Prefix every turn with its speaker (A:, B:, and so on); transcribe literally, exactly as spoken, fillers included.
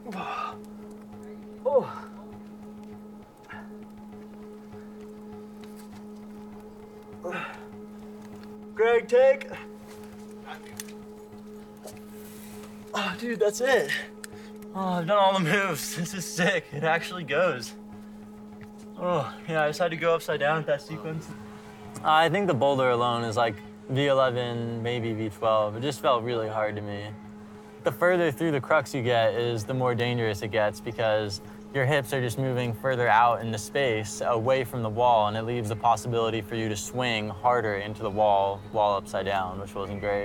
A: Oh. Greg, take. Oh, dude, that's it. Oh, I've done all the moves. This is sick. It actually goes. Oh, yeah, I just had to go upside down with that sequence.
B: I think the boulder alone is like V eleven, maybe V twelve. It just felt really hard to me. The further through the crux you get is the more dangerous it gets because your hips are just moving further out into space away from the wall, and it leaves the possibility for you to swing harder into the wall while upside down, which wasn't great.